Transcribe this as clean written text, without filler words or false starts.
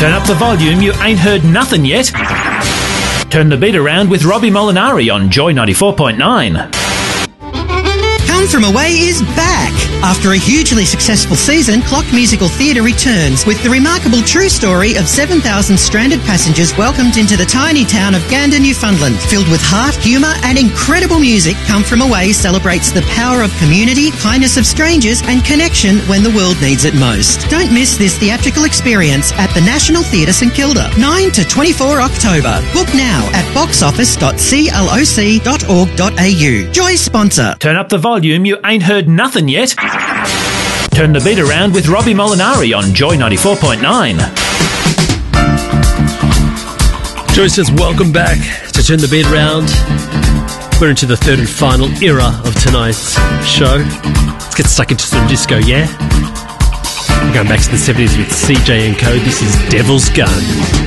Turn up the volume, you ain't heard nothing yet. Turn the beat around with Robbie Molinari on Joy 94.9. Come From Away is back. After a hugely successful season, Clock Musical Theatre returns with the remarkable true story of 7,000 stranded passengers welcomed into the tiny town of Gander, Newfoundland. Filled with heart, humour and incredible music, Come From Away celebrates the power of community, kindness of strangers and connection when the world needs it most. Don't miss this theatrical experience at the National Theatre St Kilda, 9 to 24 October. Book now at boxoffice.cloc.org.au. Joy sponsor. Turn up the volume, you ain't heard nothing yet. Turn the beat around with Robbie Molinari on Joy 94.9. Joy says, welcome back to Turn the Beat Around. We're into the third and final era of tonight's show. Let's get stuck into some disco, yeah? We're going back to the 70s with CJ and Co. This is Devil's Gun.